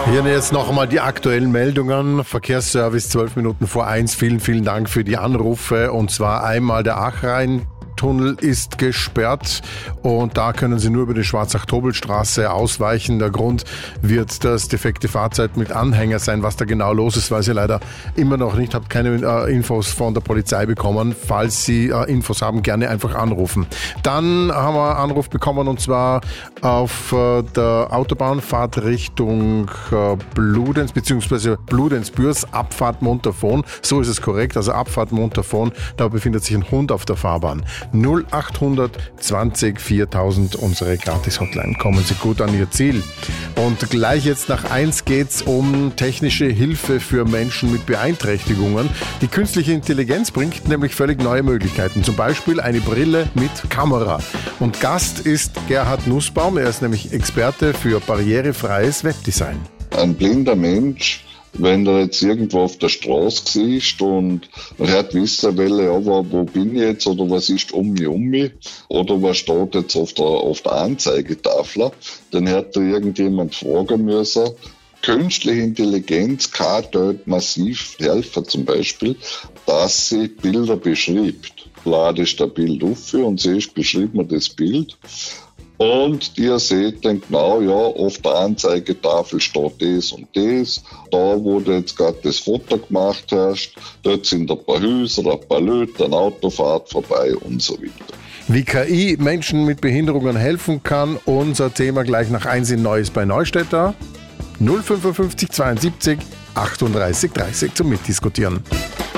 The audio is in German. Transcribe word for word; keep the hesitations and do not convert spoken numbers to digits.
Hier jetzt noch einmal die aktuellen Meldungen. Verkehrsservice zwölf Minuten vor eins. Vielen, vielen Dank für die Anrufe. Und zwar einmal der Achrhein. Tunnel ist gesperrt und da können Sie nur über die Schwarzach-Tobel-Straße ausweichen. Der Grund wird das defekte Fahrzeug mit Anhänger sein. Was da genau los ist, weiß ich leider immer noch nicht. Habe keine äh, Infos von der Polizei bekommen. Falls Sie äh, Infos haben, gerne einfach anrufen. Dann haben wir einen Anruf bekommen und zwar auf äh, der Autobahnfahrt Richtung äh, Bludenz bzw. Bludenz-Bürs, Abfahrt Montafon. So ist es korrekt, also Abfahrt Montafon. Da befindet sich ein Hund auf der Fahrbahn. null achthundert zwanzig viertausend, unsere Gratis-Hotline. Kommen Sie gut an Ihr Ziel. Und gleich jetzt nach eins geht's um technische Hilfe für Menschen mit Beeinträchtigungen. Die künstliche Intelligenz bringt nämlich völlig neue Möglichkeiten. Zum Beispiel eine Brille mit Kamera. Und Gast ist Gerhard Nussbaum. Er ist nämlich Experte für barrierefreies Webdesign. Ein blinder Mensch, wenn er jetzt irgendwo auf der Straße ist und er hat wissen will, ja, wo, wo bin ich jetzt oder was ist um mich um mich oder was steht jetzt auf der, auf der Anzeigetafel, dann hätte irgendjemand fragen müssen. Künstliche Intelligenz kann dort massiv helfen, zum Beispiel, dass sie Bilder beschreibt. Ladest ein Bild auf und siehst, beschreib mir das Bild. Und ihr seht dann genau, ja, auf der Anzeigetafel steht das und das. Da, wo du jetzt gerade das Foto gemacht hast, dort sind ein paar Häuser, ein paar Leute, eine Autofahrt vorbei und so weiter. Wie K I Menschen mit Behinderungen helfen kann, unser Thema gleich nach eins in Neues bei Neustädter. null fünfundfünfzig zweiundsiebzig achtunddreißig dreißig zum Mitdiskutieren.